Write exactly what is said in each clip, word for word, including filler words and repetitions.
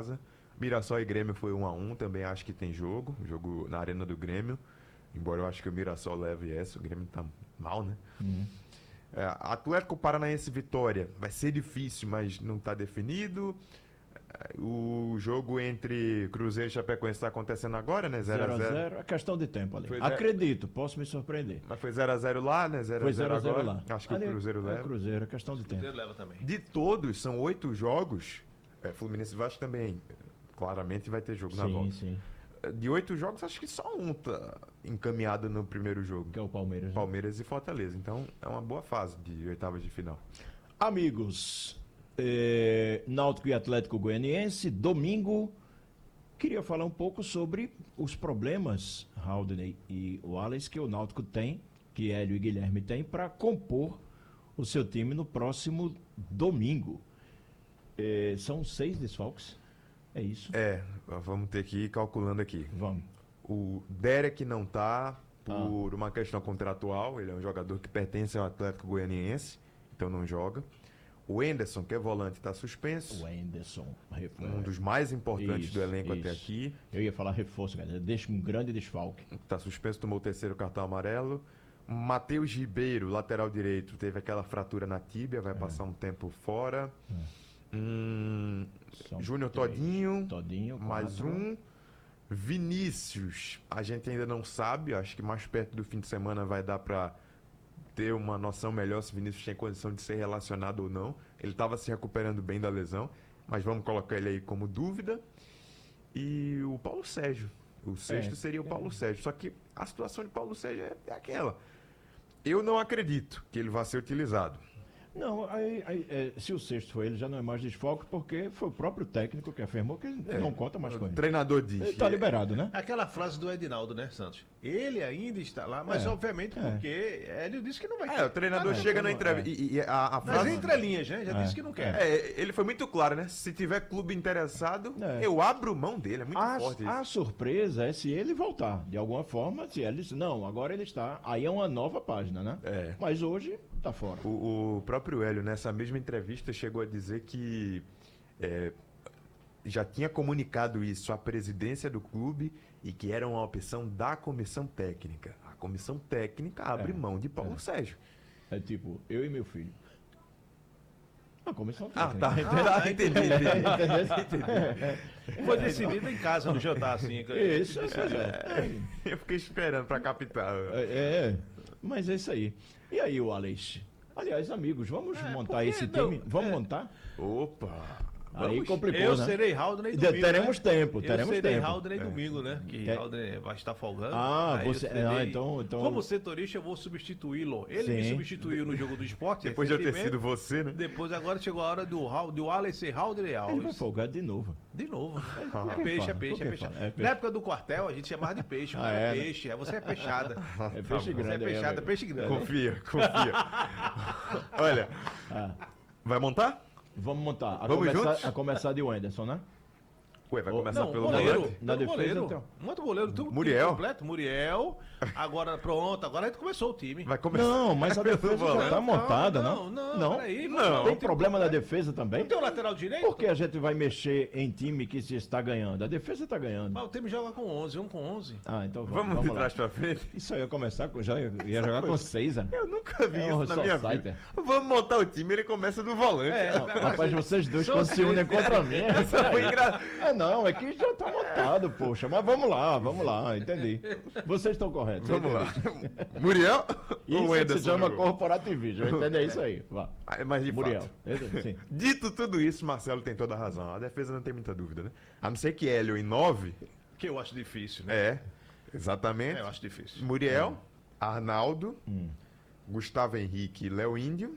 casa. Mirassol e Grêmio foi um a um, também acho que tem jogo, jogo na Arena do Grêmio. Embora eu acho que o Mirassol leve essa, o Grêmio tá mal, né? Uhum. É, Atlético Paranaense Vitória, vai ser difícil, mas não tá definido. O jogo entre Cruzeiro e Chapecoense está acontecendo agora, né? zero a zero. É questão de tempo ali. Foi Acredito, posso me surpreender. Mas foi zero a zero lá, né? zero a zero agora. lá. Acho que ali, o Cruzeiro é leva. O Cruzeiro, é questão de tempo. Cruzeiro leva também. De todos, são oito jogos. É, Fluminense e Vasco também, claramente vai ter jogo na Sim, volta. sim. De oito jogos, acho que só um tá encaminhado no primeiro jogo. Que é o Palmeiras. Né? Palmeiras e Fortaleza. Então, é uma boa fase de oitavas de final. Amigos, é, Náutico e Atlético Goianiense, domingo. Queria falar um pouco sobre os problemas, Haldney e Wallace, que o Náutico tem, que Hélio e Guilherme têm, para compor o seu time no próximo domingo. É, são seis desfalques. É isso? É, vamos ter que ir calculando aqui. Vamos. O Derek não tá por ah. uma questão contratual, ele é um jogador que pertence ao Atlético Goianiense, então não joga. O Enderson, que é volante, está suspenso. O Enderson. Um dos mais importantes isso, do elenco isso. até aqui. Eu ia falar reforço, galera. Deixa um grande desfalque. Está suspenso, tomou o terceiro cartão amarelo. Matheus Ribeiro, lateral direito, teve aquela fratura na tíbia, vai é. passar um tempo fora. É. Hum, Júnior Todinho, Todinho, mais quatro. um. Vinícius, a gente ainda não sabe, acho que mais perto do fim de semana vai dar para ter uma noção melhor se Vinícius tem condição de ser relacionado ou não. Ele estava se recuperando bem da lesão, mas vamos colocar ele aí como dúvida. E o Paulo Sérgio, o sexto é, seria o Paulo é. Sérgio, só que a situação de Paulo Sérgio é, é aquela. Eu não acredito que ele vá ser utilizado. Não, aí, aí, é, se o sexto foi ele, já não é mais desfalque, porque foi o próprio técnico que afirmou que ele é, não conta mais com ele. O treinador diz. Ele está liberado, né? Aquela frase do Edinaldo, né, Santos? Ele ainda está lá, mas é, obviamente é. porque ele disse que não vai. É, o treinador ah, não, chega na entrevista. É. E, e a, a frase... Mas entre linhas, né? Já é. disse que não quer. É, ele foi muito claro, né? Se tiver clube interessado, é. eu abro mão dele. É muito a, forte isso. A surpresa é se ele voltar. De alguma forma, se ele disse, não, agora ele está. Aí é uma nova página, né? É. Mas hoje tá fora. O, o próprio Hélio, nessa mesma entrevista, chegou a dizer que é, já tinha comunicado isso à presidência do clube e que era uma opção da comissão técnica. A comissão técnica abre é, mão de Paulo é. Sérgio. É tipo, eu e meu filho. A comissão técnica. Ah, tá. Ah, entendi. entendi. entendi. Foi decidido em casa no jantar, assim. Isso, isso é. é. Eu fiquei esperando para captar. É, é, mas é isso aí. E aí, o Alex? Aliás, amigos, vamos é, montar esse time? Não, vamos é. montar? Opa! Aí vamos, complicou, eu né? serei Haldney domingo, Teremos né? tempo, teremos eu serei tempo. Haldney é. domingo, né? Que é. Haldney vai estar folgando. Ah, você... serei... ah então, então... Como setorista, eu vou substituí-lo. Ele Sim. me substituiu no jogo do esporte. Depois de eu ter sido você, né? Depois, agora chegou a hora do, do Alex Haldney Alves. Ele vai folgar de novo. De novo. Ah, é peixe, é peixe, é peixe. é peixe. Na época do quartel, a gente chamava de peixe. Ah, é, é peixe, né? Você é peixada. É peixe grande. Você é peixada, é peixe grande. Confia, confia. Olha, ah. vai montar? Vamos montar. A Vamos começar, juntos? A começar de Wenderson, né? Ué, vai começar não, pelo goleiro, volante? Na defesa, goleiro. então. Muito goleiro. Tu, Muriel. Completo, Muriel. Agora, pronto. Agora a gente começou o time. Vai começar. Não, mas a defesa já tá montada, não? Não, não. Não, Peraí, não. Tem problema na defesa também? Não tem o lateral direito? Por que a gente vai mexer em time que se está ganhando? A defesa está ganhando. Mas o time joga com onze, um com onze. Ah, então vamos, vamos, vamos de trás pra frente? Isso aí ia começar com... Já ia, ia jogar com seis, né? Eu nunca vi é isso na minha vida. Vamos montar o time, ele começa do volante. É, não, rapaz, vocês dois quando se unem contra mim. Essa foi engraçada. É, não, é que já tá montado, poxa. Mas vamos lá, vamos lá, entendi. Vocês estão corretos. Vamos lá. Muriel isso ou Ederson? Se chama corporativismo, entendeu? É isso aí. Vá. Mas de Muriel. Fato, sim. Dito tudo isso, Marcelo tem toda a razão. A defesa não tem muita dúvida, né? A não ser que Hélio em nove... Que eu acho difícil, né? É, exatamente. É, eu acho difícil. Muriel, hum. Arnaldo, hum. Gustavo Henrique e Léo Índio.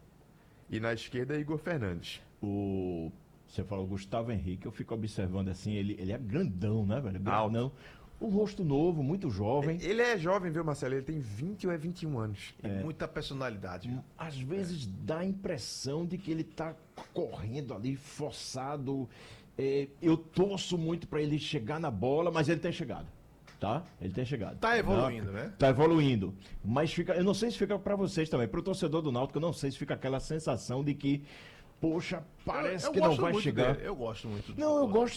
E na esquerda, Igor Fernandes. O... Você falou Gustavo Henrique, eu fico observando assim, ele, ele é grandão, né, velho? Grandão. O rosto novo, muito jovem. Ele é jovem, viu, Marcelo? Ele tem vinte ou é vinte e um anos. E é. muita personalidade. Às vezes é. dá a impressão de que ele tá correndo ali, forçado. É, eu torço muito para ele chegar na bola, mas ele tem chegado. Tá? Ele tem chegado. Tá evoluindo, tá, né? Tá evoluindo. Mas fica, eu não sei se fica para vocês também, pro torcedor do Náutico, eu não sei se fica aquela sensação de que, poxa, parece eu, eu que não vai chegar. Dele. Eu gosto muito dele. Não, eu gosto